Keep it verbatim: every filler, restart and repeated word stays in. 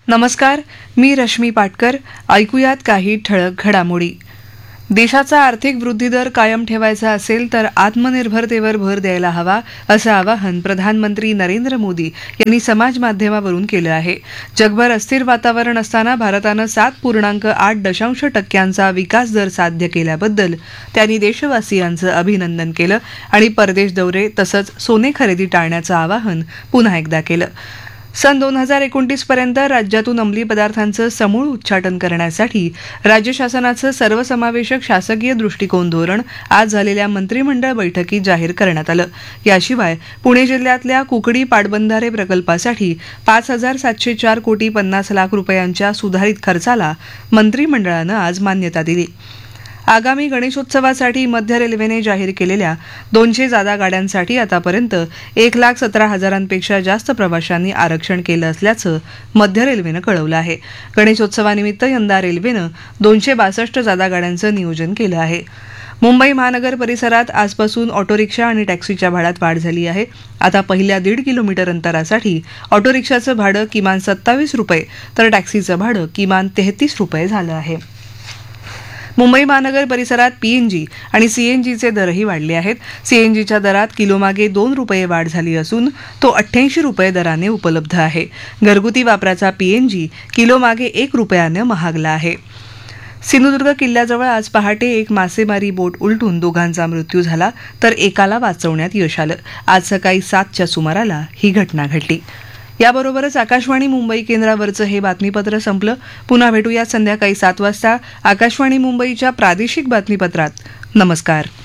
नमस्कार, मी रश्मी पाटकर. ऐकूयात काही ठळक घडामोडी. देशाचा आर्थिक वृद्धिदर कायम ठेवायचा असेल तर आत्मनिर्भरतेवर भर द्यायला हवा, असं आवाहन प्रधानमंत्री नरेंद्र मोदी यांनी समाज माध्यमावरून केलं आहे. जगभर अस्थिर वातावरण असताना भारतानं सात पूर्णांक आठ दशांश टक्क्यांचा विकास दर साध्य केल्याबद्दल त्यांनी देशवासियांचं अभिनंदन केलं आणि परदेश दौरे तसंच सोने खरेदी टाळण्याचं आवाहन पुन्हा एकदा केलं. सन दोन हजार एकोणतीस पर्यंत राज्यातून अंमली पदार्थांचं समूळ उच्चाटन करण्यासाठी राज्य शासनाचं सर्वसमावेशक शासकीय दृष्टिकोन धोरण आज झालेल्या मंत्रिमंडळ बैठकीत जाहीर करण्यात आलं. याशिवाय पुणे जिल्ह्यातल्या कुकडी पाटबंधारे प्रकल्पासाठी पाच हजार सातशे चार कोटी पन्नास लाख रुपयांच्या सुधारित खर्चाला मंत्रिमंडळानं आज मान्यता दिली. आगामी गणेशोत्सवासाठी मध्य रेल्वेने जाहीर केलेल्या दोनशे जादा गाड्यांसाठी आतापर्यंत एक लाख सतरा हजारांपेक्षा जास्त प्रवाशांनी आरक्षण केलं असल्याचं मध्य रेल्वेनं कळवलं आहे. गणेशोत्सवानिमित्त यंदा रेल्वेनं दोनशे बासष्ट जादा गाड्यांचं नियोजन केलं आहे. मुंबई महानगर परिसरात आजपासून ऑटो रिक्षा आणि टॅक्सीच्या भाड्यात वाढ झाली आहे. आता पहिल्या दीड किलोमीटर अंतरासाठी ऑटो रिक्षाचं भाडं किमान सत्तावीस रुपये तर टॅक्सीचं भाडं किमान तेहतीस रुपये झालं आहे. मुंबई महानगर परिसरात पीएनजी आणि सीएनजीचे दरही वाढले आहेत. सीएनजीच्या दरात किलोमागे दोन रुपये वाढ झाली असून तो अठ्ठ्याऐंशी रुपये दराने उपलब्ध आहे. घरगुती वापराचा पीएनजी किलोमागे एक रुपयानं महागला आहे. सिंधुदुर्ग किल्ल्याजवळ आज पहाटे एक मासेमारी बोट उलटून दोघांचा मृत्यू झाला तर एकाला वाचवण्यात यश आलं. आज सकाळी सातच्या सुमाराला ही घटना घडली. याबरोबरच आकाशवाणी मुंबई केंद्रावरचं हे बातमीपत्र संपलं. पुन्हा भेटूया संध्याकाळी सात वाजता आकाशवाणी मुंबईच्या प्रादेशिक बातमीपत्रात. नमस्कार.